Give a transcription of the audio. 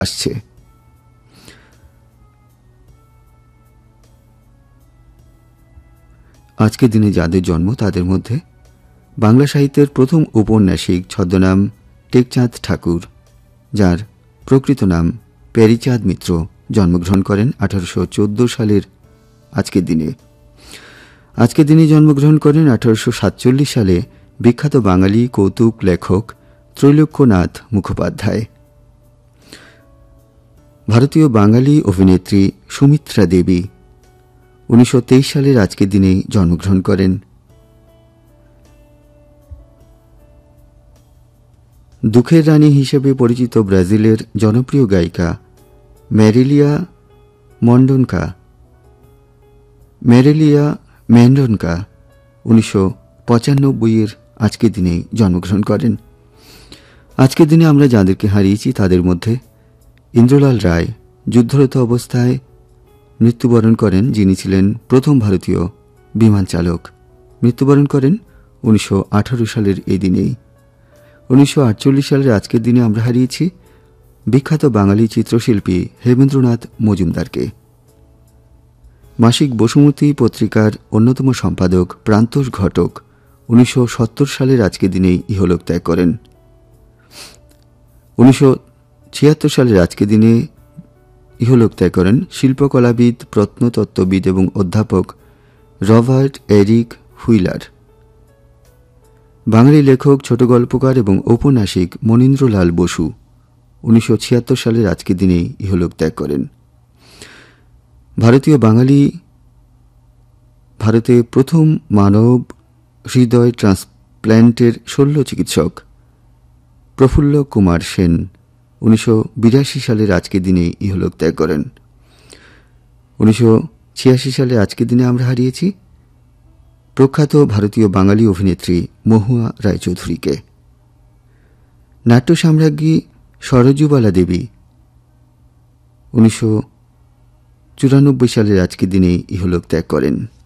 আসছে। আজকের দিনে যাদের জন্ম তাদের মধ্যে বাংলা সাহিত্যের প্রথম ঔপন্যাসিক ছদ্মনাম টেকচাঁদ ঠাকুর, যার প্রকৃত নাম প্যারীচাঁদ মিত্র, জন্মগ্রহণ করেন 1814 সালের আজকের দিনে। আজকের দিনে জন্মগ্রহণ করেন 1847 সালে বিখ্যাত বাঙালি কৌতুক লেখক ত্রৈলোক্যনাথ মুখোপাধ্যায়। ভারতীয় বাঙালি অভিনেত্রী সুমিত্রা দেবী 1923 সালের আজকের দিনেই জন্মগ্রহণ করেন। দুঃখের রানী হিসেবে পরিচিত ব্রাজিলের জনপ্রিয় গায়িকা ম্যারিলিয়া মেন্ডোনকা 1995 আজকের দিনেই জন্মগ্রহণ করেন। আজকের দিনে আমরা যাদেরকে হারিয়েছি তাদের মধ্যে ইন্দ্রলাল রায় যুদ্ধরত অবস্থায় মৃত্যুবরণ করেন, যিনি ছিলেন প্রথম ভারতীয় বিমান চালক। মৃত্যুবরণ করেন 1918 সালের এই দিনেই। 1948 সালের আজকের দিনে আমরা হারিয়েছি বিখ্যাত বাঙালি চিত্রশিল্পী হেমেন্দ্রনাথ মজুমদারকে। মাসিক বসুমতী পত্রিকার অন্যতম সম্পাদক প্রান্তোষ ঘটক 1970 সালের আজকের দিনেই ইহলোক ত্যাগ করেন। 1976 সালের আজকের দিনে ইহলোক ত্যাগ করেন শিল্পকলাবিদ, প্রত্নতত্ত্ববিদ এবং অধ্যাপক রবার্ট এরিক হুইলার। বাঙালি লেখক, ছোট গল্পকার এবং ঔপন্যাসিক মনীন্দ্রলাল বসু 1976 সালের আজকের দিনেই ইহলোক ত্যাগ করেন। ভারতে প্রথম মানব হৃদয় ট্রান্সপ্ল্যান্টের শল্য চিকিৎসক প্রফুল্ল কুমার সেন 1982 সালের আজকের দিনে ইহলোক ত্যাগ করেন। 1986 সালে আজকের দিনে আমরা হারিয়েছি প্রখ্যাত ভারতীয় বাঙালি অভিনেত্রী মহুয়া রায়চৌধুরীকে। নাট্য সাম্রাজ্ঞী সরজুবালা দেবী 1994 সালের আজকের দিনে ইহলোক ত্যাগ করেন।